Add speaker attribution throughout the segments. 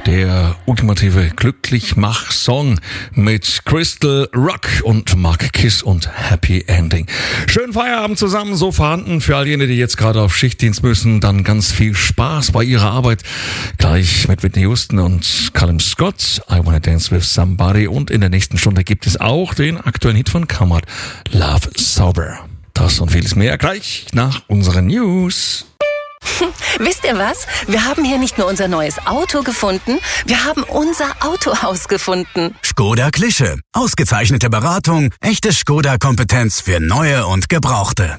Speaker 1: Der ultimative Glücklichmach-Song mit Crystal Rock und Mark Kiss und Happy Ending. Schönen Feierabend zusammen, so vorhanden. Für all jene, die jetzt gerade auf Schichtdienst müssen, dann ganz viel Spaß bei ihrer Arbeit. Gleich mit Whitney Houston und Callum Scott, I Wanna Dance With Somebody. Und in der nächsten Stunde gibt es auch den aktuellen Hit von Kamat, Love Sober. Das und vieles mehr gleich nach unseren News.
Speaker 2: Wisst ihr was? Wir haben hier nicht nur unser neues Auto gefunden, wir haben unser Autohaus gefunden.
Speaker 3: Škoda Klische. Ausgezeichnete Beratung, echte Škoda-Kompetenz für Neue und Gebrauchte.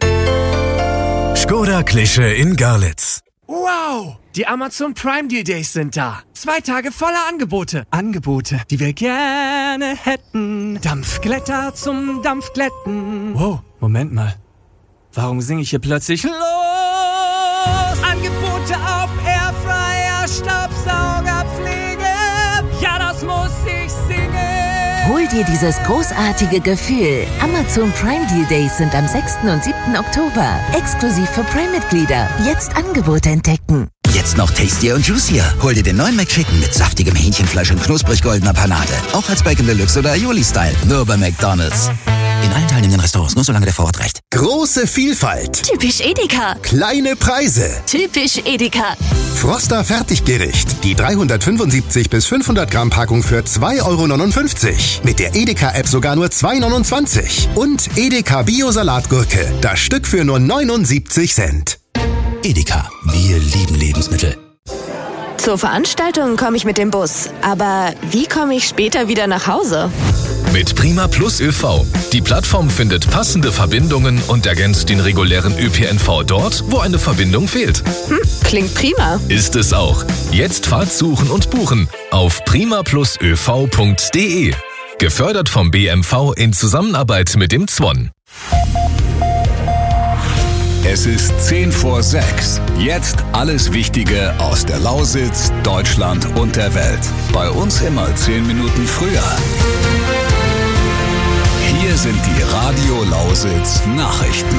Speaker 3: Škoda Klische in Görlitz.
Speaker 4: Wow! Die Amazon Prime Deal Days sind da. 2 Tage voller Angebote. Angebote, die wir gerne hätten. Dampfglätter zum Dampfglätten. Wow, Moment mal. Warum singe ich hier plötzlich los? Angebote auf Airfryer, Staubsauger, Pflege. Ja, das muss ich singen.
Speaker 5: Hol dir dieses großartige Gefühl. Amazon Prime Deal Days sind am 6. und 7. Oktober. Exklusiv für Prime-Mitglieder. Jetzt Angebote entdecken.
Speaker 6: Jetzt noch tastier und juicier. Hol dir den neuen McChicken mit saftigem Hähnchenfleisch und knusprig goldener Panade. Auch als Bacon Deluxe oder Aioli-Style. Nur bei McDonald's. In allen teilnehmenden Restaurants, nur solange der Vorrat reicht.
Speaker 7: Große Vielfalt.
Speaker 5: Typisch Edeka.
Speaker 7: Kleine Preise.
Speaker 5: Typisch Edeka.
Speaker 7: Froster Fertiggericht. Die 375 bis 500 Gramm Packung für 2,59 €. Mit der Edeka-App sogar nur 2,29 €. Und Edeka Bio-Salatgurke. Das Stück für nur 79 Cent.
Speaker 6: Edeka. Wir lieben Lebensmittel.
Speaker 8: Zur Veranstaltung komme ich mit dem Bus. Aber wie komme ich später wieder nach Hause?
Speaker 9: Mit Prima Plus ÖV. Die Plattform findet passende Verbindungen und ergänzt den regulären ÖPNV dort, wo eine Verbindung fehlt.
Speaker 8: Klingt prima.
Speaker 9: Ist es auch. Jetzt Fahrt suchen und buchen auf primaplusöv.de. Gefördert vom BMV in Zusammenarbeit mit dem ZWON.
Speaker 10: Es ist 5:10. Jetzt alles Wichtige aus der Lausitz, Deutschland und der Welt. Bei uns immer 10 Minuten früher. Hier sind die Radio Lausitz Nachrichten.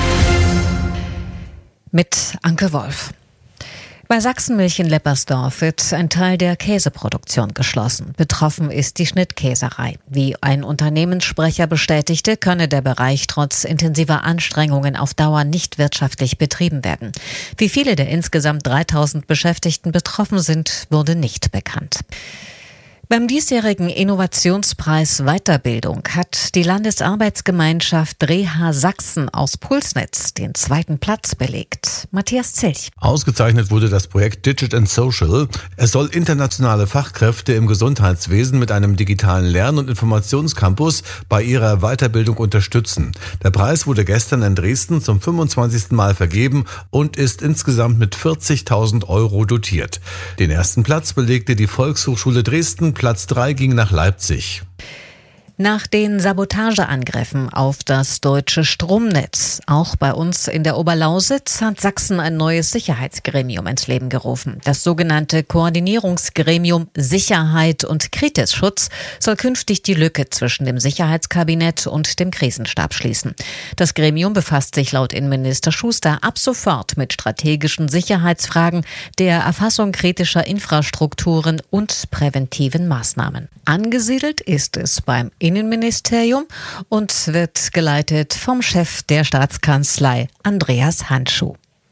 Speaker 11: Mit Anke Wolf. Bei Sachsenmilch in Leppersdorf wird ein Teil der Käseproduktion geschlossen. Betroffen ist die Schnittkäserei. Wie ein Unternehmenssprecher bestätigte, könne der Bereich trotz intensiver Anstrengungen auf Dauer nicht wirtschaftlich betrieben werden. Wie viele der insgesamt 3000 Beschäftigten betroffen sind, wurde nicht bekannt. Beim diesjährigen Innovationspreis Weiterbildung hat die Landesarbeitsgemeinschaft Reha Sachsen aus Pulsnitz den 2. Platz belegt. Matthias Zilch.
Speaker 12: Ausgezeichnet wurde das Projekt Digit and Social. Es soll internationale Fachkräfte im Gesundheitswesen mit einem digitalen Lern- und Informationscampus bei ihrer Weiterbildung unterstützen. Der Preis wurde gestern in Dresden zum 25. Mal vergeben und ist insgesamt mit 40.000 € dotiert. Den 1. Platz belegte die Volkshochschule Dresden. Platz 3 ging nach Leipzig.
Speaker 11: Nach den Sabotageangriffen auf das deutsche Stromnetz, auch bei uns in der Oberlausitz, hat Sachsen ein neues Sicherheitsgremium ins Leben gerufen. Das sogenannte Koordinierungsgremium Sicherheit und Kritisschutz soll künftig die Lücke zwischen dem Sicherheitskabinett und dem Krisenstab schließen. Das Gremium befasst sich laut Innenminister Schuster ab sofort mit strategischen Sicherheitsfragen, der Erfassung kritischer Infrastrukturen und präventiven Maßnahmen. Angesiedelt ist es beim Innenministerium und wird geleitet vom Chef der Staatskanzlei, Andreas Handschuh.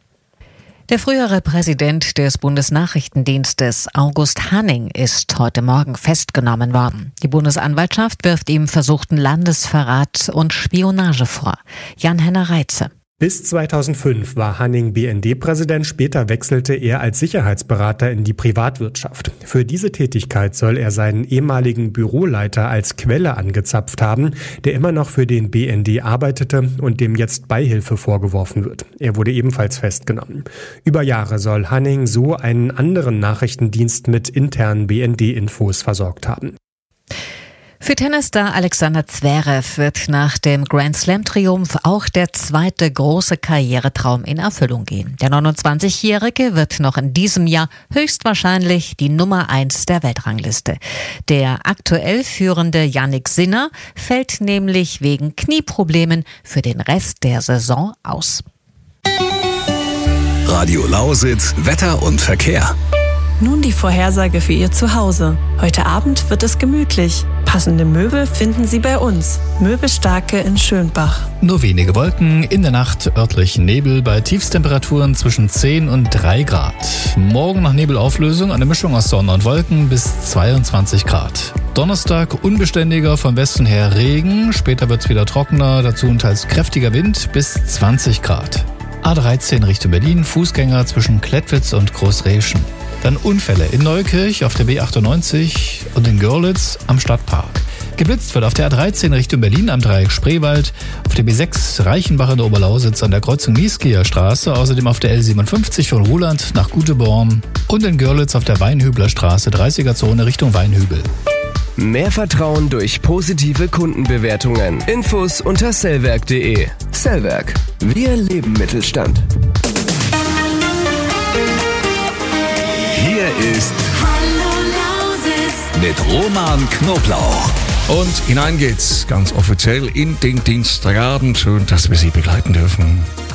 Speaker 11: Der frühere Präsident des Bundesnachrichtendienstes, August Hanning, ist heute Morgen festgenommen worden. Die Bundesanwaltschaft wirft ihm versuchten Landesverrat und Spionage vor. Jan-Henner Reitze.
Speaker 13: Bis 2005 war Hanning BND-Präsident, später wechselte er als Sicherheitsberater in die Privatwirtschaft. Für diese Tätigkeit soll er seinen ehemaligen Büroleiter als Quelle angezapft haben, der immer noch für den BND arbeitete und dem jetzt Beihilfe vorgeworfen wird. Er wurde ebenfalls festgenommen. Über Jahre soll Hanning so einen anderen Nachrichtendienst mit internen BND-Infos versorgt haben.
Speaker 11: Für Tennisstar Alexander Zverev wird nach dem Grand-Slam-Triumph auch der zweite große Karrieretraum in Erfüllung gehen. Der 29-Jährige wird noch in diesem Jahr höchstwahrscheinlich die Nummer 1 der Weltrangliste. Der aktuell führende Jannik Sinner fällt nämlich wegen Knieproblemen für den Rest der Saison aus.
Speaker 10: Radio Lausitz, Wetter und Verkehr.
Speaker 14: Nun die Vorhersage für Ihr Zuhause. Heute Abend wird es gemütlich. Passende Möbel finden Sie bei uns. Möbelstarke in Schönbach.
Speaker 15: Nur wenige Wolken, in der Nacht örtlich Nebel bei Tiefstemperaturen zwischen 10 und 3 Grad. Morgen nach Nebelauflösung eine Mischung aus Sonne und Wolken bis 22 Grad. Donnerstag unbeständiger, von Westen her Regen, später wird es wieder trockener, dazu ein teils kräftiger Wind bis 20 Grad. A13 Richtung Berlin, Fußgänger zwischen Klettwitz und Großräschen. Dann Unfälle in Neukirch auf der B98 und in Görlitz am Stadtpark. Geblitzt wird auf der A13 Richtung Berlin am Dreieck Spreewald, auf der B6 Reichenbach in der Oberlausitz an der Kreuzung Nieskieer Straße, außerdem auf der L57 von Ruhland nach Guteborn und in Görlitz auf der Weinhübler Straße 30er-Zone Richtung Weinhübel.
Speaker 16: Mehr Vertrauen durch positive Kundenbewertungen. Infos unter sellwerk.de. Sellwerk. Wir leben Mittelstand.
Speaker 10: Hier ist mit Roman Knoblauch.
Speaker 1: Und hinein geht's ganz offiziell in den Dienstagabend. Schön, dass wir Sie begleiten dürfen.